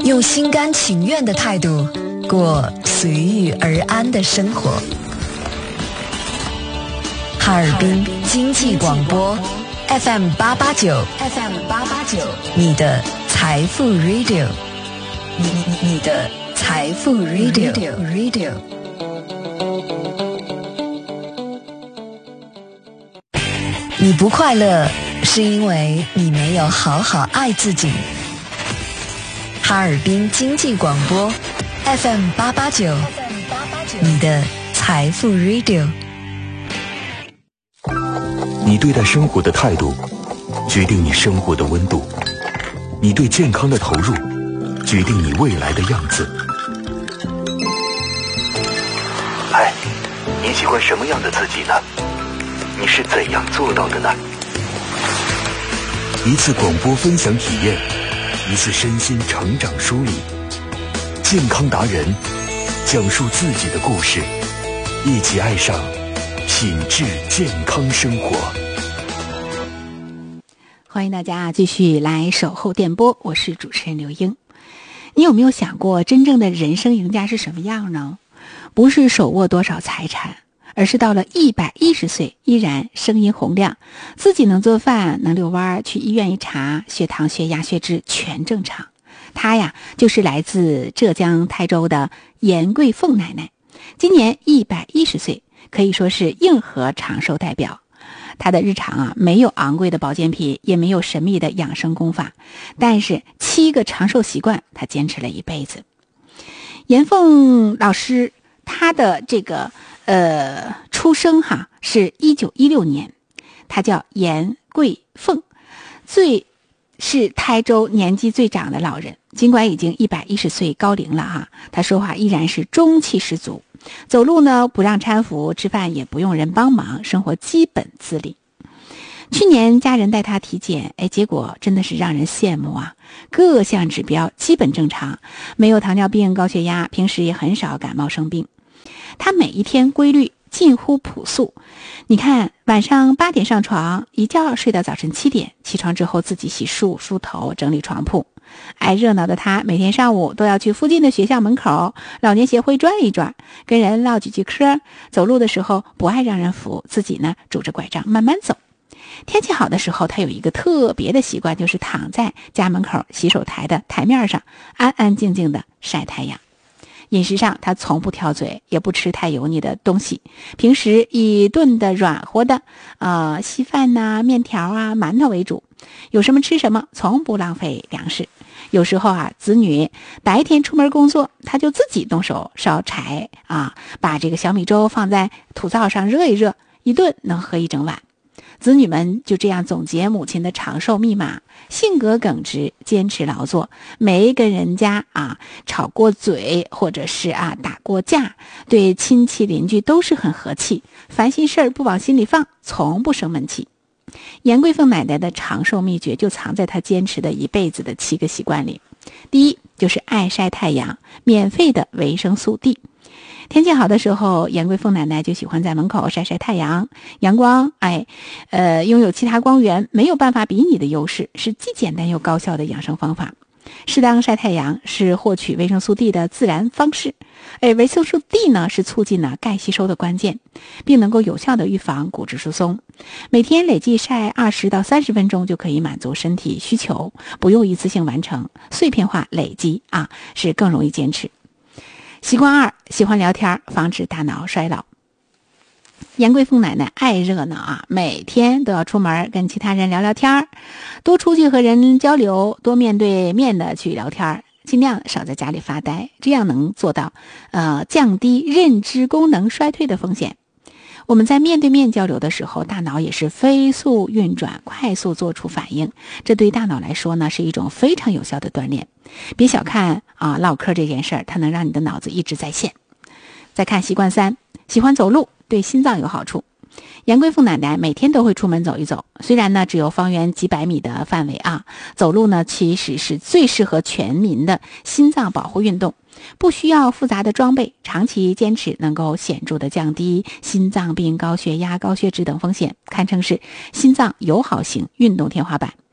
用心甘情愿的态度过随遇而安的生活。哈尔滨经济广播 FM889 你的财富 Radio， 你的财富 Radio。 你不快乐是因为你没有好好爱自己。哈尔滨经济广播 FM889 你的财富 Radio。 你对待生活的态度决定你生活的温度，你对健康的投入决定你未来的样子。嗨，你喜欢什么样的自己呢？你是怎样做到的呢？一次广播分享体验，一次身心成长梳理，健康达人讲述自己的故事，一起爱上品质健康生活。 欢迎大家继续来守候电波，我是主持人刘英。你有没有想过，真正的人生赢家是什么样呢？不是手握多少财产，而是到了110岁依然声音洪亮，自己能做饭，能遛弯，去医院一查，血糖、血压、血脂全正常。她呀，就是来自浙江台州的严桂凤奶奶，今年110岁，可以说是硬核长寿代表。她的日常没有昂贵的保健品，也没有神秘的养生功法，但是7个长寿习惯，她坚持了一辈子。严凤老师，她的这个出生是1916年，她叫严桂凤，是台州年纪最长的老人，尽管已经110岁高龄了她说话依然是中气十足，走路呢不让搀扶，吃饭也不用人帮忙，生活基本自理。去年家人带她体检，结果真的是让人羡慕各项指标基本正常，没有糖尿病、高血压，平时也很少感冒生病。她每一天规律近乎朴素，你看晚上8点上床，一觉睡到早晨7点，起床之后自己洗漱、梳头、整理床铺。爱热闹的她每天上午都要去附近的学校门口、老年协会转一转，跟人唠几句嗑。走路的时候不爱让人扶，自己呢拄着拐杖慢慢走。天气好的时候，她有一个特别的习惯，就是躺在家门口洗手台的台面上，安安静静的晒太阳。饮食上她从不挑嘴，也不吃太油腻的东西，平时以炖的软和的稀饭面条馒头为主，有什么吃什么，从不浪费粮食。有时候子女白天出门工作，她就自己动手烧柴把这个小米粥放在土灶上热一热，一顿能喝一整晚。子女们就这样总结母亲的长寿密码：性格耿直，坚持劳作，没跟人家吵过嘴，或者是打过架，对亲戚邻居都是很和气，烦心事儿不往心里放，从不生闷气。严桂凤奶奶的长寿秘诀就藏在她坚持的一辈子的7个习惯里。第一，就是爱晒太阳，免费的维生素 D。天气好的时候，严桂凤奶奶就喜欢在门口晒晒太阳。阳光拥有其他光源没有办法比拟的优势，是既简单又高效的养生方法。适当晒太阳是获取维生素 D 的自然方式。维生素 D 呢是促进钙吸收的关键，并能够有效的预防骨质疏松。每天累计晒20到30分钟就可以满足身体需求，不用一次性完成，碎片化累积是更容易坚持。习惯2，喜欢聊天，防止大脑衰老。严桂凤奶奶爱热闹每天都要出门跟其他人聊聊天，多出去和人交流，多面对面的去聊天，尽量少在家里发呆，这样能做到降低认知功能衰退的风险。我们在面对面交流的时候，大脑也是飞速运转，快速做出反应，这对大脑来说呢是一种非常有效的锻炼。别小看唠嗑这件事儿，它能让你的脑子一直在线。再看习惯3，喜欢走路，对心脏有好处。严桂凤奶奶每天都会出门走一走，虽然呢只有方圆几百米的范围走路呢其实是最适合全民的心脏保护运动，不需要复杂的装备，长期坚持能够显著的降低心脏病、高血压、高血脂等风险，堪称是心脏友好型运动天花板。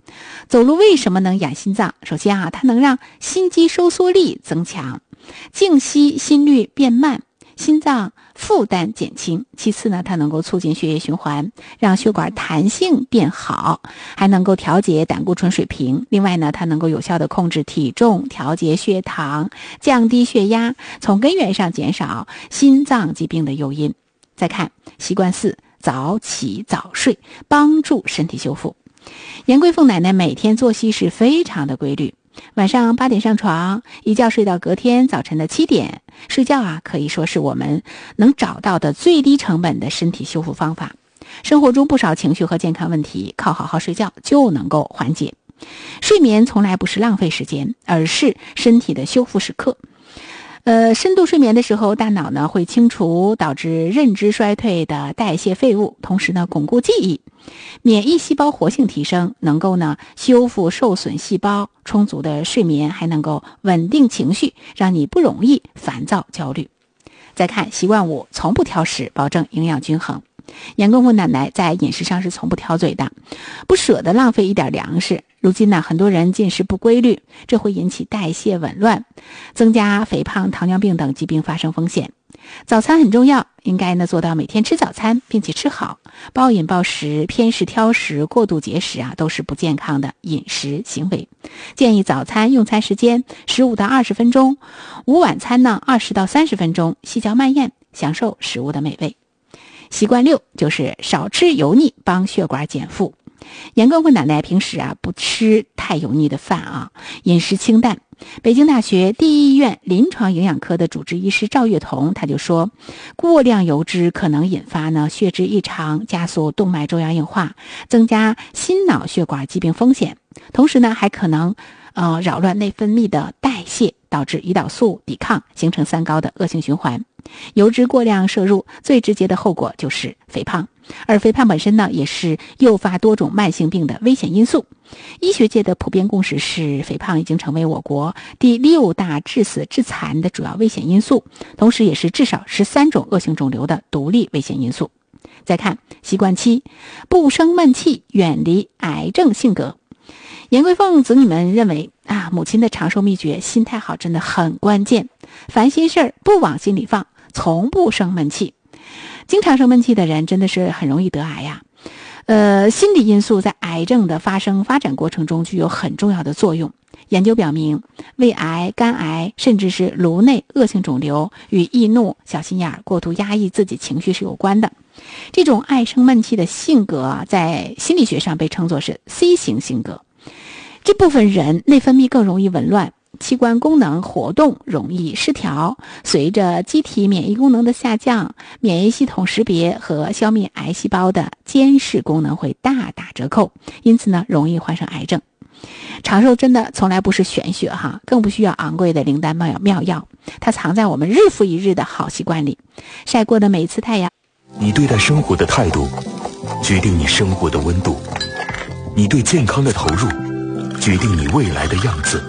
走路为什么能养心脏？首先啊，它能让心肌收缩力增强，静息心率变慢，心脏负担减轻。其次呢，它能够促进血液循环，让血管弹性变好，还能够调节胆固醇水平。另外呢，它能够有效的控制体重，调节血糖，降低血压，从根源上减少心脏疾病的诱因。再看习惯4，早起早睡，帮助身体修复。严桂凤奶奶每天作息是非常的规律，晚上8点上床，一觉睡到隔天早晨的7点。睡觉啊，可以说是我们能找到的最低成本的身体修复方法。生活中不少情绪和健康问题，靠好好睡觉就能够缓解。睡眠从来不是浪费时间，而是身体的修复时刻。深度睡眠的时候，大脑呢会清除导致认知衰退的代谢废物，同时呢巩固记忆，免疫细胞活性提升，能够呢修复受损细胞。充足的睡眠还能够稳定情绪，让你不容易烦躁焦虑。再看习惯5，从不挑食，保证营养均衡。严公公奶奶在饮食上是从不挑嘴的，不舍得浪费一点粮食。如今呢，很多人进食不规律，这会引起代谢紊乱，增加肥胖、糖尿病等疾病发生风险。早餐很重要，应该呢做到每天吃早餐，并且吃好。暴饮暴食、偏食挑食、过度节食啊，都是不健康的饮食行为。建议早餐用餐时间15到20分钟，午晚餐呢20到30分钟，细嚼慢咽，享受食物的美味。习惯6就是少吃油腻，帮血管减负。严公公奶奶平时啊不吃太油腻的饭啊，饮食清淡。北京大学第一医院临床营养科的主治医师赵月彤他就说，过量油脂可能引发呢血脂异常，加速动脉粥样硬化，增加心脑血管疾病风险。同时呢还可能扰乱内分泌的代谢，导致胰岛素抵抗，形成3高的恶性循环。油脂过量摄入最直接的后果就是肥胖，而肥胖本身呢也是诱发多种慢性病的危险因素。医学界的普遍共识是，肥胖已经成为我国第6大致死致残的主要危险因素，同时也是至少13种恶性肿瘤的独立危险因素。再看习惯7，不生闷气，远离癌症性格。严桂凤子女们认为母亲的长寿秘诀，心态好真的很关键，烦心事儿不往心里放，从不生闷气。经常生闷气的人真的是很容易得癌呀。心理因素在癌症的发展过程中具有很重要的作用。研究表明，胃癌、肝癌甚至是颅内恶性肿瘤与易怒、小心眼、过度压抑自己情绪是有关的。这种爱生闷气的性格在心理学上被称作是 C 型性格。这部分人内分泌更容易紊乱，器官功能活动容易失调，随着机体免疫功能的下降，免疫系统识别和消灭癌细胞的监视功能会大打折扣，因此呢容易患上癌症。长寿真的从来不是玄学哈，更不需要昂贵的灵丹妙药，它藏在我们日复一日的好习惯里。晒过的每一次太阳， 你对待生活的态度决定你生活的温度，你对健康的投入决定你未来的样子。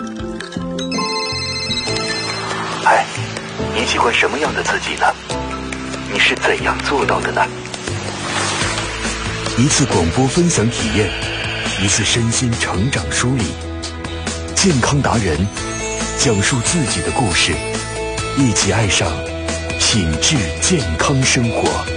嗨，你喜欢什么样的自己呢？你是怎样做到的呢？一次广播分享体验，一次身心成长梳理，健康达人讲述自己的故事，一起爱上品质健康生活。